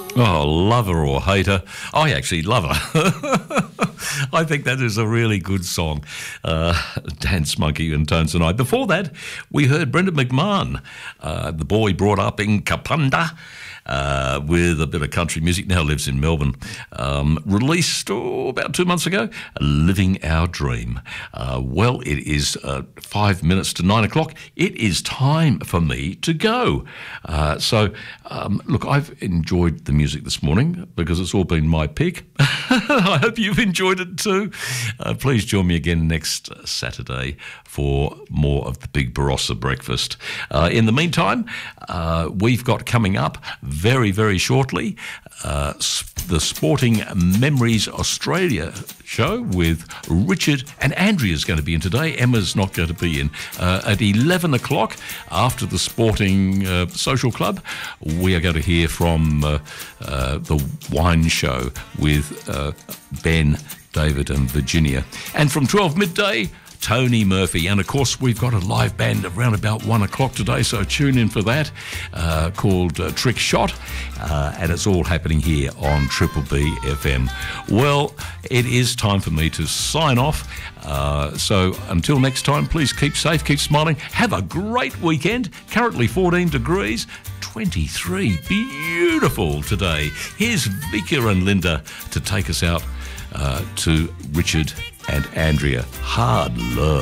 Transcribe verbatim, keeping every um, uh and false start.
Oh, lover or hater. I actually love her. I think that is a really good song. Uh, Dance Monkey and Tones and I. Before that, we heard Brendan McMahon, uh, the boy brought up in Kapunda, uh, with a bit of country music, now lives in Melbourne. Um, released oh, about two months ago, Living Our Dream. Uh, well, it is uh, five minutes to nine o'clock. It is time for me to go. Uh, so, um, look, I've enjoyed the music this morning because it's all been my pick. I hope you've enjoyed it too. Uh, please join me again next Saturday for more of the Big Barossa Breakfast. Uh, in the meantime, uh, we've got coming up very, very shortly uh, the Sporting Memories Australia show with Richard, and Andrea's going to be in today. Emma's not going to be in. Uh, at eleven o'clock, after the Sporting uh, Social Club, we are going to hear from uh, uh, the Wine Show with uh, Ben, David and Virginia. And from twelve midday, Tony Murphy. And of course, we've got a live band around about one o'clock today, so tune in for that, uh, called uh, Trick Shot. Uh, and it's all happening here on Triple B F M. Well, it is time for me to sign off. Uh, so until next time, please keep safe, keep smiling. Have a great weekend. Currently fourteen degrees, twenty-three. Beautiful today. Here's Vika and Linda to take us out uh, to Richard and Andrea. Hard love.